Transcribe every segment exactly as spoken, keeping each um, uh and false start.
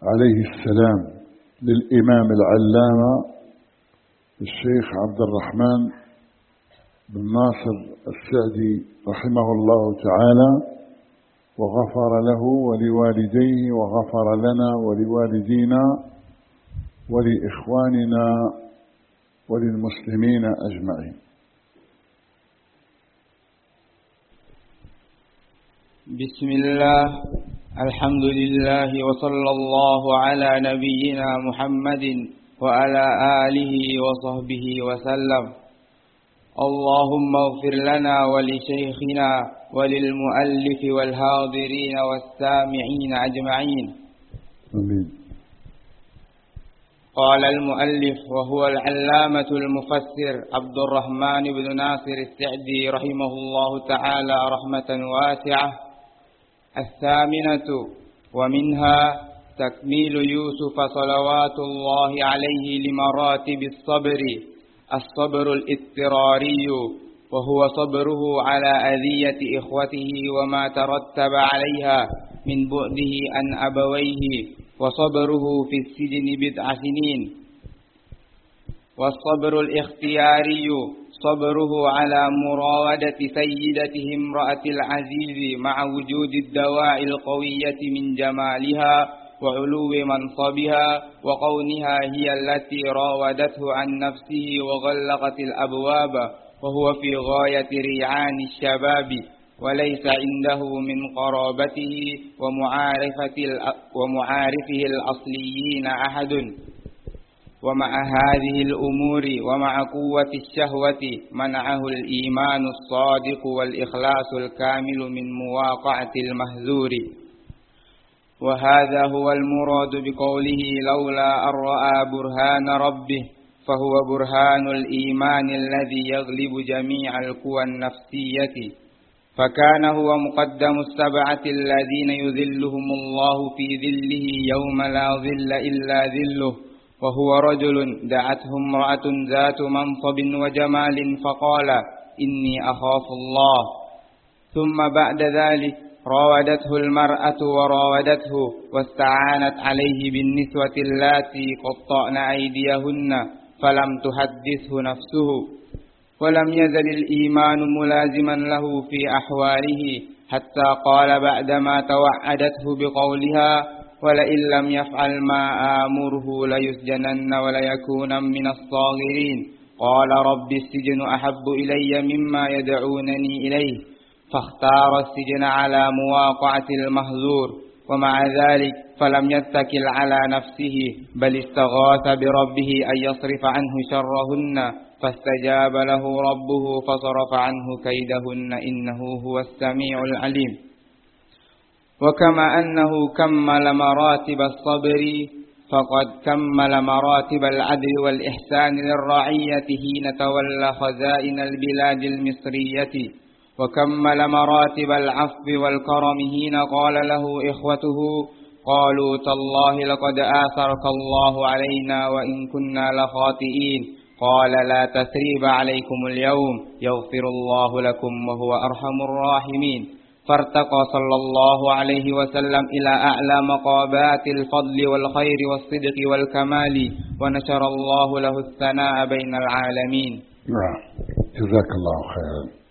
عليه السلام للإمام العلامة الشيخ عبد الرحمن بن ناصر السعدي رحمه الله تعالى، وغفر له ولوالديه وغفر لنا ولوالدينا ولإخواننا وللمسلمين أجمعين. بسم الله، الحمد لله، وصلى الله على نبينا محمد وعلى آله وصحبه وسلم. اللهم اغفر لنا ولشيخنا وللمؤلف والحاضرين والسامعين أجمعين. آمين. قال المؤلف وهو العلامة المفسر عبد الرحمن بن ناصر السعدي رحمه الله تعالى رحمة واسعة: الثامنة ومنها تكميل يوسف صلوات الله عليه لمراتب الصبر: الصبر الاضطراري، وهو صبره على أذية إخوته وما ترتب عليها من بعده عن أبويه، وصبره في السجن بضع سنين. والصبر الاختياري صبره على مراودة سيدته امرأة العزيز مع وجود الدواعي القوية من جمالها وعلو منصبها وكونها هي التي راودته عن نفسه وغلقت الأبواب، وهو في غاية ريعان الشباب وليس عنده من قرابته ومعارفة ومعارفه الأصليين أحد. ومع هذه الأمور ومع قوة الشهوة منعه الإيمان الصادق والإخلاص الكامل من مواقعة المهزور. وهذا هو المراد بقوله لولا أن رأى برهان ربه، فهو برهان الإيمان الذي يغلب جميع القوى النفسية. فكان هو مقدم السبعة الذين يذلهم الله في ذله يوم لا ظل إلا ذله، وهو رجل دعته امرأة ذات منصب وجمال فقال إني أخاف الله، ثم بعد ذلك راودته المرأة وراودته واستعانت عليه بالنسوة اللاتي قطعن أيديهن فلم تحدثه نفسه. ولم يزل الإيمان ملازما له في أحواله حتى قال بعدما توعدته بقولها ولئن لم يفعل ما آمره ليسجنن وليكون من الصاغرين، قال رب السجن أحب إلي مما يدعونني إليه، فاختار السجن على مواقعة المهزور. ومع ذلك فلم يتكل على نفسه بل استغاث بربه أن يصرف عنه شرهن، فاستجاب له ربه فصرف عنه كيدهن إنه هو السميع العليم. وكما أنه كمل مراتب الصبر فقد كمل مراتب العدل والإحسان للرعية حين تولى خزائن البلاد المصرية، وكمل مراتب العفو والكرم حين قال له إخوته قالوا تالله لقد آثرك الله علينا وإن كنا لخاطئين، قال لا تثريب عليكم اليوم يغفر الله لكم وهو أرحم الراحمين. فارتقى صلى الله عليه وسلم إلى أعلى مقامات الفضل والخير والصدق والكمال، ونشر الله له الثناء بين العالمين. نعم، جزاك الله خيرا.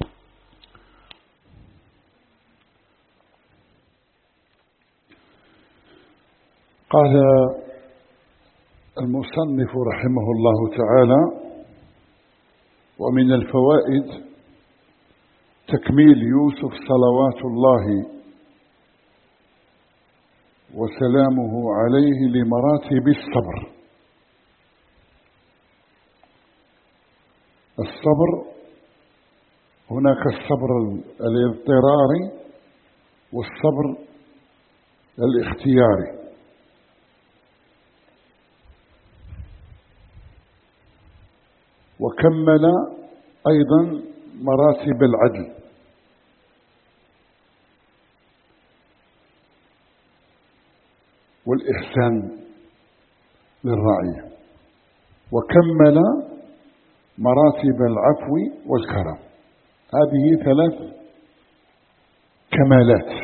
قال المصنف رحمه الله تعالى: ومن الفوائد تكميل يوسف صلوات الله وسلامه عليه لمراتب الصبر. الصبر هناك الصبر الاضطراري والصبر الاختياري. وكمل أيضا مراتب العدل، والإحسان للرعية، وكمل مراتب العفو والكرم. هذه ثلاث كمالات